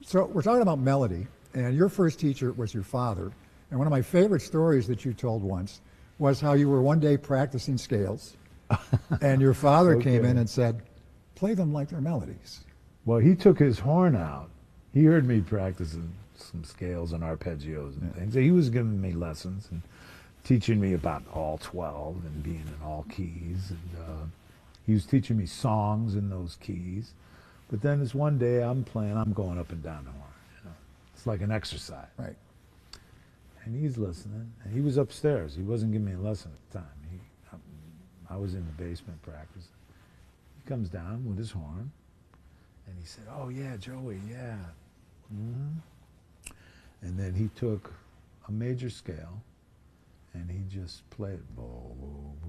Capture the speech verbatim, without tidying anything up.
So we're talking about melody, and your first teacher was your father. And one of my favorite stories that you told once was how you were one day practicing scales, and your father Okay. came in and said, "Play them like they're melodies." Well, he took his horn out. He heard me practicing some scales and arpeggios and Yeah. things. He was giving me lessons and teaching me about all twelve and being in all keys. And uh, he was teaching me songs in those keys. But then this one day I'm playing, I'm going up and down the horn. You know, it's like an exercise. Right. And he's listening. And he was upstairs. He wasn't giving me a lesson at the time. He, I, I was in the basement practicing. He comes down with his horn. And he said, "Oh yeah, Joey, yeah." Mm-hmm. And then he took a major scale and he just played, boom,